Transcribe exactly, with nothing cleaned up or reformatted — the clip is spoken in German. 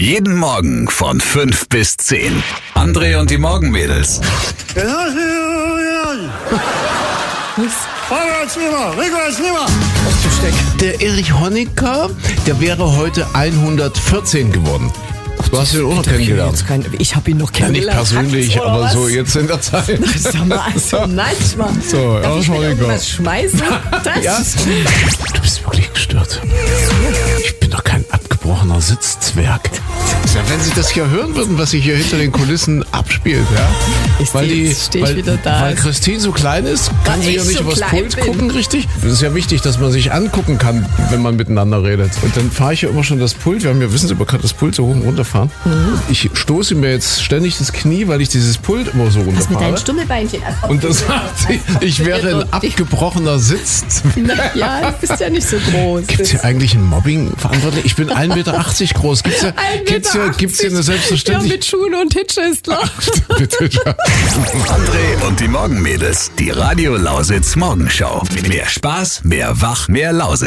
Jeden Morgen von fünf bis zehn. André und die Morgenmädels. Was? Vorwärts lieber, rückwärts lieber. Ach du Steck. Der Erich Honecker, der wäre heute hundertvierzehn geworden. Du hast ihn auch noch kennengelernt. Kein, ich habe ihn noch Ja, nicht kennengelernt. persönlich, Oder aber was? so jetzt in der Zeit. Sag mal, also manchmal. So, Darf ich Erich mir Honecker. irgendwas schmeißen? Das Ja? Du bist wirklich gestört. Ich bin doch kein abgebrochener Sitzzwerg. Ja, wenn Sie das hier hören würden, was sich hier hinter den Kulissen abspielt, ja? Ich Weil, steh- die, jetzt steh ich weil, wieder da. weil Christine so klein ist, kann Weil sie ja ich nicht so übers klein Pult bin. gucken, richtig? Es ist ja wichtig, dass man sich angucken kann, wenn man miteinander redet. Und dann fahre ich ja immer schon das Pult. Wir haben ja, wissen Sie, man kann das Pult so hoch und runter fahren. Mhm. Ich stoße mir jetzt ständig das Knie, weil ich dieses Pult immer so Was mit deinen runterfahre. Stummelbeinchen? Und das sagt sie, ich wäre ein abgebrochener Sitzzwerg. Ja, du bist ja nicht so groß. Gibt es hier eigentlich ein Mobbing verantwortlich? Ich bin ein Meter achtzig groß. Gibt es ja, gibt's hier, gibt's hier eine Ja, Selbstverständlichkeit? mit Schuhen und Hitche ist klar. Bitte, ja. André und die Morgenmädels. Die Radio Lausitz Morgenshow. Mehr Spaß, mehr Wach, mehr Lausitz.